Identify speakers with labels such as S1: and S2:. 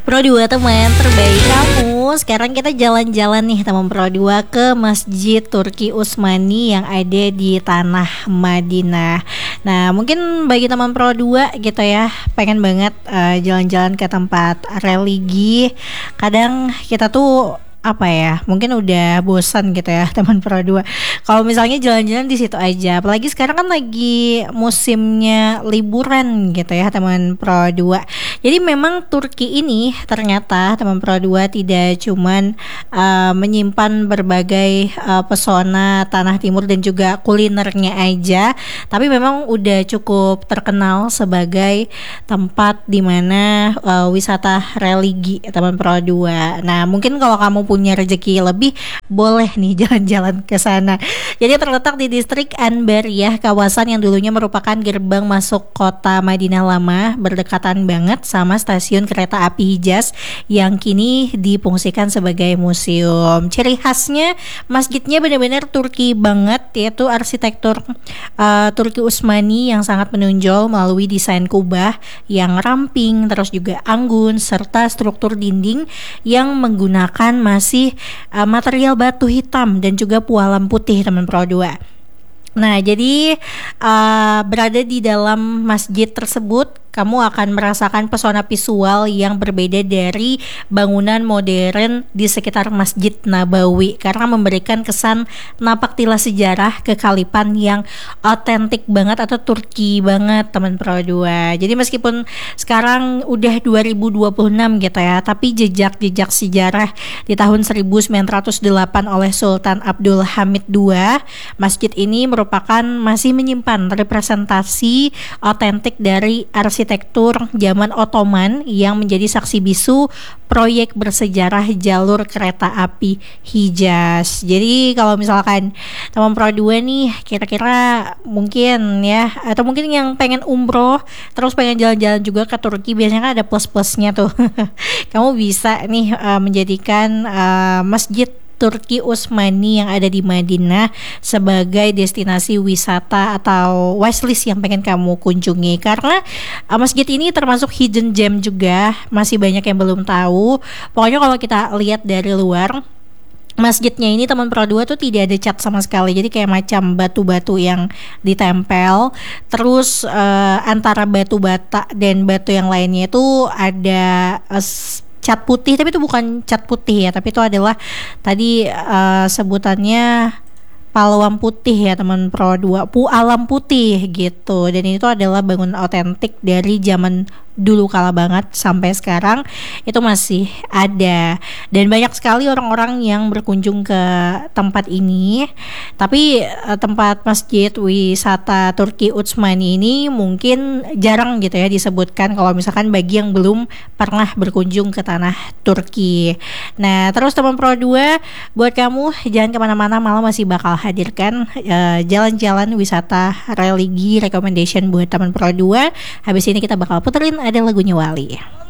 S1: Pro 2 teman terbaik kamu. Sekarang kita jalan-jalan nih teman Pro 2 ke Masjid Turki Utsmani yang ada di Tanah Madinah. Nah mungkin bagi teman Pro 2 gitu ya, pengen banget jalan-jalan ke tempat religi. Kadang kita tuh apa ya, mungkin udah bosan gitu ya teman Pro 2 kalau misalnya jalan-jalan di situ aja, apalagi sekarang kan lagi musimnya liburan gitu ya teman Pro 2. Jadi memang Turki ini ternyata teman Pro 2 tidak cuman menyimpan berbagai pesona tanah timur dan juga kulinernya aja, tapi memang udah cukup terkenal sebagai tempat dimana wisata religi teman Pro 2. Nah mungkin kalau kamu punya rezeki lebih, boleh nih jalan-jalan ke sana. Jadi terletak di distrik Anbariyah, kawasan yang dulunya merupakan gerbang masuk kota Madinah lama, berdekatan banget sama stasiun kereta api Hijaz yang kini difungsikan sebagai museum. Ciri khasnya masjidnya benar-benar Turki banget, yaitu arsitektur Turki Utsmani yang sangat menonjol melalui desain kubah yang ramping, terus juga anggun, serta struktur dinding yang menggunakan masih material batu hitam dan juga pualam putih teman Pro 2. Nah jadi berada di dalam masjid tersebut, kamu akan merasakan pesona visual yang berbeda dari bangunan modern di sekitar Masjid Nabawi karena memberikan kesan napak tilas sejarah kekhalifahan yang otentik banget atau Turki banget teman Pro 2. Jadi meskipun sekarang udah 2026 gitu ya, tapi jejak-jejak sejarah di tahun 1908 oleh Sultan Abdul Hamid II, masjid ini merupakan masih menyimpan representasi otentik dari arsitektur zaman Ottoman yang menjadi saksi bisu proyek bersejarah jalur kereta api Hijaz. Jadi kalau misalkan teman Pro 2 nih kira-kira mungkin ya, atau mungkin yang pengen umroh terus pengen jalan-jalan juga ke Turki, biasanya kan ada plus-plusnya tuh. Kamu bisa nih menjadikan Masjid Turki Utsmani yang ada di Madinah sebagai destinasi wisata atau wishlist yang pengen kamu kunjungi, karena masjid ini termasuk hidden gem juga, masih banyak yang belum tahu. Pokoknya kalau kita lihat dari luar, masjidnya ini teman Pro 2 tuh tidak ada cat sama sekali, jadi kayak macam batu-batu yang ditempel. Terus antara batu bata dan batu yang lainnya itu ada cat putih, tapi itu bukan cat putih ya, tapi itu adalah tadi sebutannya paluan putih ya teman Pro 2, pualam putih gitu. Dan itu adalah bangunan otentik dari zaman dulu kala banget sampai sekarang itu masih ada, dan banyak sekali orang-orang yang berkunjung ke tempat ini. Tapi tempat masjid wisata Turki Utsmani ini mungkin jarang gitu ya disebutkan kalau misalkan bagi yang belum pernah berkunjung ke tanah Turki. Nah terus teman Pro 2, buat kamu jangan kemana-mana, malah masih bakal hadirkan jalan-jalan wisata religi recommendation buat teman Pro 2. Habis ini kita bakal puterin ada lagunya Wali.